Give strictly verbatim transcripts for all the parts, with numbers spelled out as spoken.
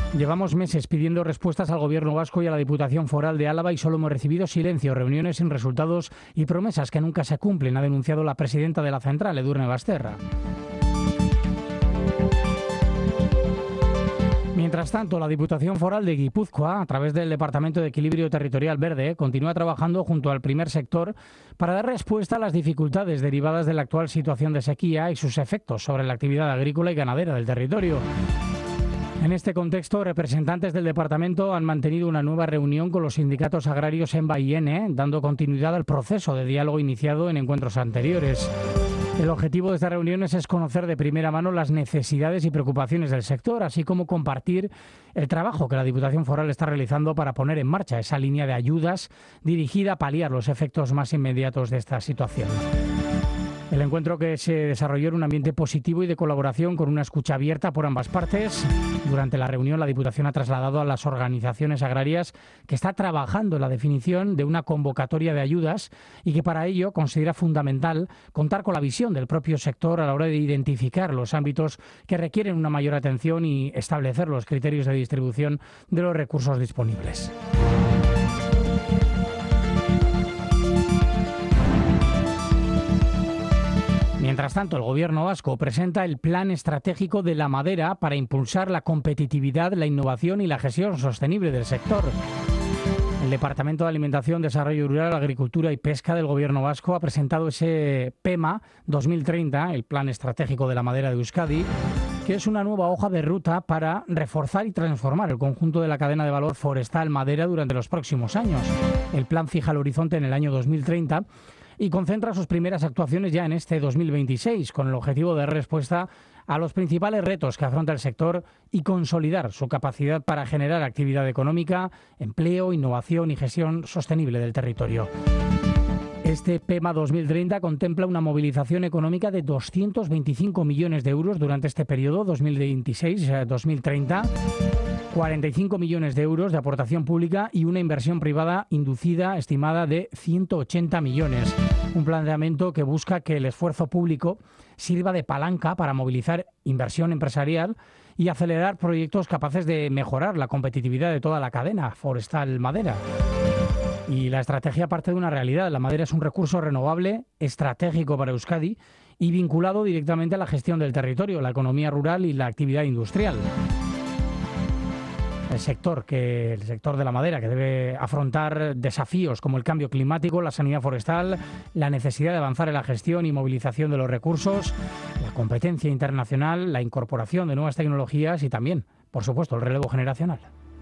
Llevamos meses pidiendo respuestas al Gobierno vasco y a la Diputación Foral de Álava y solo hemos recibido silencio, reuniones sin resultados y promesas que nunca se cumplen, ha denunciado la presidenta de la central, Edurne Basterra. Mientras tanto, la Diputación Foral de Guipúzcoa, a través del Departamento de Equilibrio Territorial Verde, continúa trabajando junto al primer sector para dar respuesta a las dificultades derivadas de la actual situación de sequía y sus efectos sobre la actividad agrícola y ganadera del territorio. En este contexto, representantes del departamento han mantenido una nueva reunión con los sindicatos agrarios ENBA y ENE, dando continuidad al proceso de diálogo iniciado en encuentros anteriores. El objetivo de estas reuniones es conocer de primera mano las necesidades y preocupaciones del sector, así como compartir el trabajo que la Diputación Foral está realizando para poner en marcha esa línea de ayudas dirigida a paliar los efectos más inmediatos de esta situación. El encuentro, que se desarrolló en un ambiente positivo y de colaboración con una escucha abierta por ambas partes. Durante la reunión, la Diputación ha trasladado a las organizaciones agrarias que está trabajando en la definición de una convocatoria de ayudas y que para ello considera fundamental contar con la visión del propio sector a la hora de identificar los ámbitos que requieren una mayor atención y establecer los criterios de distribución de los recursos disponibles. Mientras tanto, el Gobierno vasco presenta el Plan Estratégico de la Madera para impulsar la competitividad, la innovación y la gestión sostenible del sector. El Departamento de Alimentación, Desarrollo Rural, Agricultura y Pesca del Gobierno vasco ha presentado ese P E M A dos mil treinta, el Plan Estratégico de la Madera de Euskadi, que es una nueva hoja de ruta para reforzar y transformar el conjunto de la cadena de valor forestal madera durante los próximos años. El plan fija el horizonte en el año dos mil treinta y concentra sus primeras actuaciones ya en este dos mil veintiséis, con el objetivo de dar respuesta a los principales retos que afronta el sector y consolidar su capacidad para generar actividad económica, empleo, innovación y gestión sostenible del territorio. Este P E M A dos mil treinta contempla una movilización económica de doscientos veinticinco millones de euros durante este periodo dos mil veintiséis a dos mil treinta, cuarenta y cinco millones de euros de aportación pública y una inversión privada inducida estimada de ciento ochenta millones. Un planteamiento que busca que el esfuerzo público sirva de palanca para movilizar inversión empresarial y acelerar proyectos capaces de mejorar la competitividad de toda la cadena forestal madera. Y la estrategia parte de una realidad. La madera es un recurso renovable, estratégico para Euskadi y vinculado directamente a la gestión del territorio, la economía rural y la actividad industrial. El sector, que, el sector de la madera, que debe afrontar desafíos como el cambio climático, la sanidad forestal, la necesidad de avanzar en la gestión y movilización de los recursos, la competencia internacional, la incorporación de nuevas tecnologías y también, por supuesto, el relevo generacional.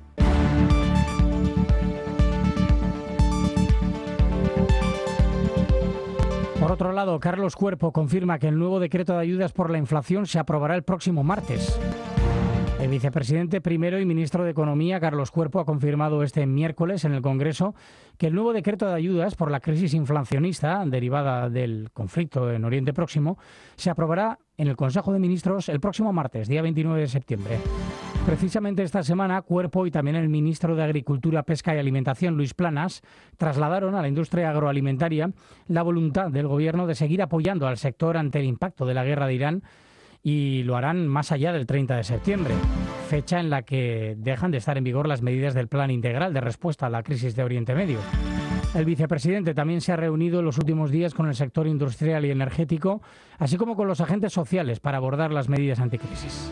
Por otro lado, Carlos Cuerpo confirma que el nuevo decreto de ayudas por la inflación se aprobará el próximo martes. El vicepresidente primero y ministro de Economía, Carlos Cuerpo, ha confirmado este miércoles en el Congreso que el nuevo decreto de ayudas por la crisis inflacionista derivada del conflicto en Oriente Próximo se aprobará en el Consejo de Ministros el próximo martes, día veintinueve de septiembre. Precisamente esta semana, Cuerpo y también el ministro de Agricultura, Pesca y Alimentación, Luis Planas, trasladaron a la industria agroalimentaria la voluntad del Gobierno de seguir apoyando al sector ante el impacto de la guerra de Irán, y lo harán más allá del treinta de septiembre, fecha en la que dejan de estar en vigor las medidas del Plan Integral de Respuesta a la Crisis de Oriente Medio. El vicepresidente también se ha reunido en los últimos días con el sector industrial y energético, así como con los agentes sociales para abordar las medidas anticrisis.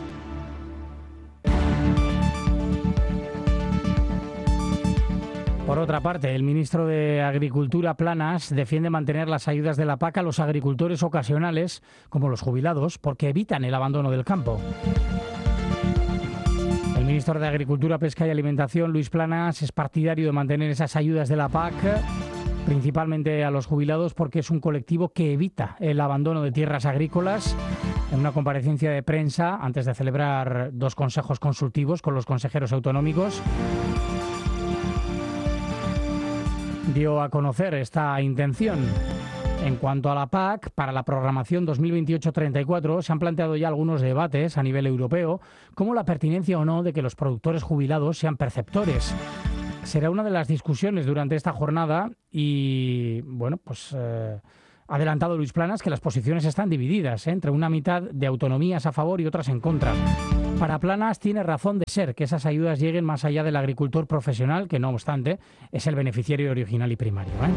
Por otra parte, el ministro de Agricultura, Planas, defiende mantener las ayudas de la P A C a los agricultores ocasionales, como los jubilados, porque evitan el abandono del campo. El ministro de Agricultura, Pesca y Alimentación, Luis Planas, es partidario de mantener esas ayudas de la P A C, principalmente a los jubilados, porque es un colectivo que evita el abandono de tierras agrícolas. En una comparecencia de prensa, antes de celebrar dos consejos consultivos con los consejeros autonómicos, dio a conocer esta intención. En cuanto a la P A C, para la programación dos mil veintiocho treinta y cuatro se han planteado ya algunos debates a nivel europeo, como la pertinencia o no de que los productores jubilados sean perceptores. Será una de las discusiones durante esta jornada y, bueno, pues eh, Ha adelantado Luis Planas que las posiciones están divididas, ¿eh? entre una mitad de autonomías a favor y otras en contra. Para Planas tiene razón de ser que esas ayudas lleguen más allá del agricultor profesional, que no obstante es el beneficiario original y primario, ¿eh?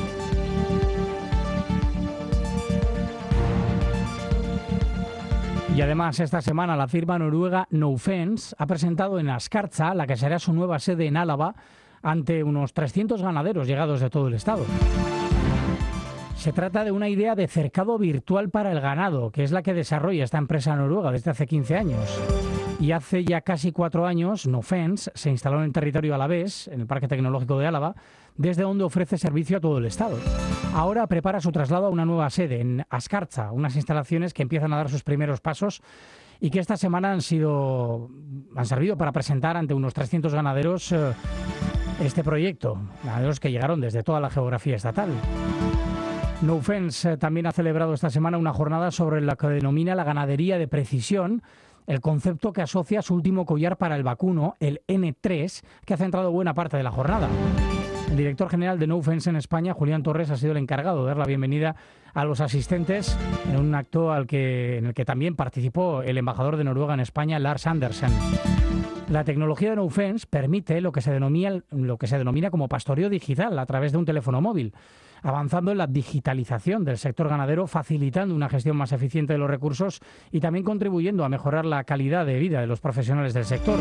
Y además, esta semana la firma noruega Nofence ha presentado en Askartza, la que será su nueva sede en Álava, ante unos trescientos ganaderos llegados de todo el estado. Se trata de una idea de cercado virtual para el ganado, que es la que desarrolla esta empresa noruega desde hace quince años. Y hace ya casi cuatro años, Nofence se instaló en el territorio alavés, en el Parque Tecnológico de Álava, desde donde ofrece servicio a todo el estado. Ahora prepara su traslado a una nueva sede, en Askartza, unas instalaciones que empiezan a dar sus primeros pasos y que esta semana han sido han servido para presentar ante unos trescientos ganaderos eh, este proyecto, ganaderos que llegaron desde toda la geografía estatal. Nofence también ha celebrado esta semana una jornada sobre lo que denomina la ganadería de precisión, el concepto que asocia a su último collar para el vacuno, el ene tres, que ha centrado buena parte de la jornada. El director general de Nofence en España, Julián Torres, ha sido el encargado de dar la bienvenida a los asistentes en un acto al que, en el que también participó el embajador de Noruega en España, Lars Andersen. La tecnología de Nofence permite lo que se denomina, lo que se denomina como pastoreo digital a través de un teléfono móvil, avanzando en la digitalización del sector ganadero, facilitando una gestión más eficiente de los recursos y también contribuyendo a mejorar la calidad de vida de los profesionales del sector.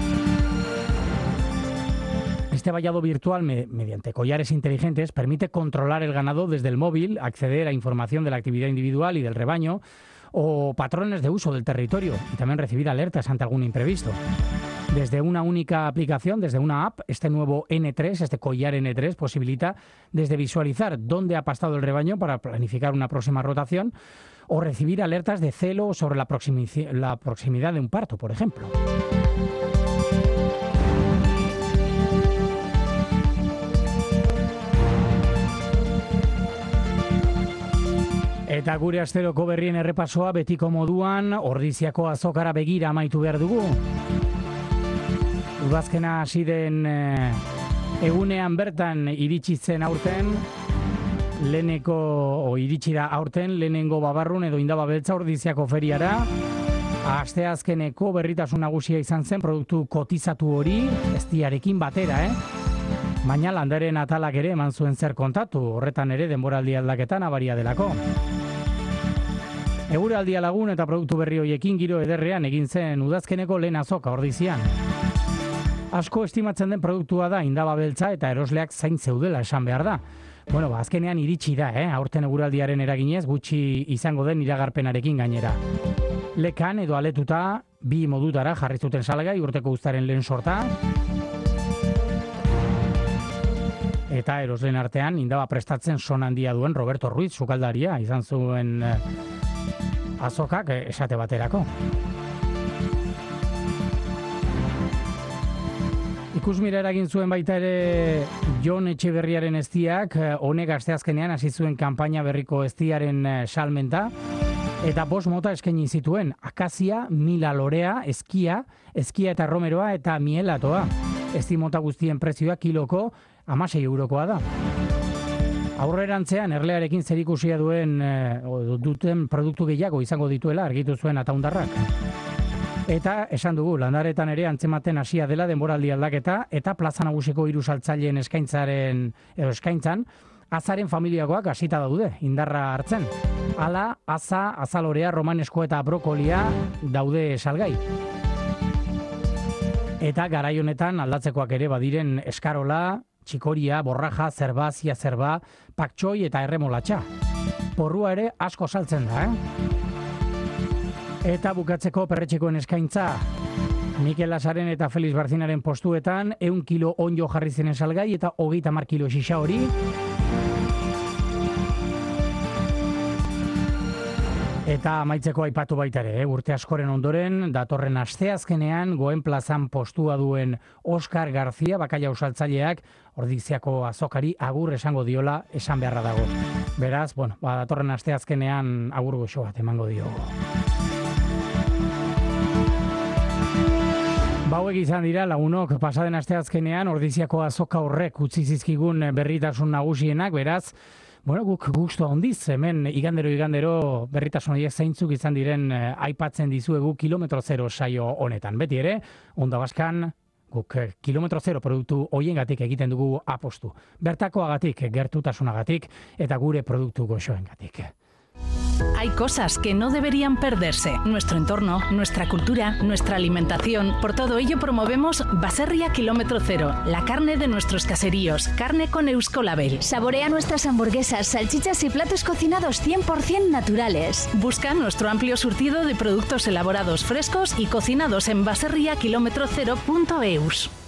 Este vallado virtual, me, mediante collares inteligentes, permite controlar el ganado desde el móvil, acceder a información de la actividad individual y del rebaño, o patrones de uso del territorio, y también recibir alertas ante algún imprevisto. Desde una única aplicación, desde una app, este nuevo ene tres, este collar ene tres, posibilita desde visualizar dónde ha pastado el rebaño para planificar una próxima rotación, o recibir alertas de celo sobre la, proximi- la proximidad de un parto, por ejemplo. Eta gure asteroko berrien errepasoa betiko moduan Ordiziako azokara begira amaitu behar dugu. Udazkena hasi den e, egunean bertan iritsi zen aurten, leheneko, o iritsi da aurten, lehenengo babarrun edo indaba beltza Ordiziako feriara. Asteazkeneko berritasun nagusia izan zen produktu kotizatu hori, eztiarekin batera, eh? Baina landaren atalak ere eman zuen zer kontatu, horretan ere denboraldi aldaketan abaria delako. Eguraldia lagun eta produktu berri hoiekin giro ederrean egin zen udazkeneko lehen azoka Ordizian. Asko estimatzen den produktua da indaba beltza eta erosleak zain zeudela esan behar da. Bueno, ba, azkenean iritsi da, eh? Aurten eguraldiaren eraginez gutxi izango den iragarpenarekin gainera. Lekan edo aletuta bi modutara jarri zuten salgai urteko uztaren lehen sorta. Eta erosleen artean indaba prestatzen son handia duen Roberto Ruiz, sukaldaria, izan zuen eh, azokak esate baterako. Ikusmira eragin zuen baita ere Jon Etxeberriaren eztiak, honek asteazkenean hasi zuen kanpaina berriko eztiaren salmenta, eta bost mota eskaini zituen, akazia, mila lorea, eskia, eskia eta romeroa eta mielatoa. Ezti mota guztien prezioa kiloko hamasei eurokoa da. Aurrerantzean erlearekin zerikusia duen e, duten produktu gehiago izango dituela argitu zuen Ataundarrak. Eta esan dugu, landaretan ere antzematen hasia dela denboraldi aldaketa eta plaza nagusiko hiru saltzaileen eskaintzaren edo eskaintzan azaren familiakoak hasita daude indarra hartzen. Hala, aza, azalorea, romanesko eta brokolia daude salgai. Eta garai honetan aldatzekoak ere badiren eskarola, txikoria, borraja, zerba, zia zerba, paktxoi eta erremolatxa. Porrua ere asko saltzen da, eh? Eta bukatzeko perretxekoen eskaintza. Mikel Lasaren eta Felix Barcinaren postuetan, ehun kilo onjo jarri zenen salgai eta hogeita hamar kilo xixa hori. Eta amaitzeko aipatu baita ere, eh? Urte askoren ondoren, datorren asteazkenean, Goen plazan postua duen Oskar Garzia, bakaila usaltzaileak, Ordiziako azokari agur esango diola esan beharra dago. Beraz, bueno, ba, datorren asteazkenean agur goxo bat emango diogo. Bauek izan dira lagunok pasaden asteazkenean Ordiziako azoka horrek utzi zizkigun berritasun nagusienak, beraz, Bueno, guk gustu handiz, hemen igandero igandero berritasun horiek zeintzuk izan diren eh, aipatzen dizuegu kilometro zero saio honetan. Beti ere, Onda Baskan, guk eh, kilometro zero produktu hoiengatik egiten dugu apostu. Bertakoagatik, gertutasunagatik eta gure produktu goxoengatik. Hay cosas que no deberían perderse. Nuestro entorno, nuestra cultura, nuestra alimentación. Por todo ello promovemos Baserria Kilómetro Cero, la carne de nuestros caseríos, carne con Euskolabel. Saborea nuestras hamburguesas, salchichas y platos cocinados cien por ciento naturales. Busca nuestro amplio surtido de productos elaborados frescos y cocinados en baserria kilómetro cero punto eus.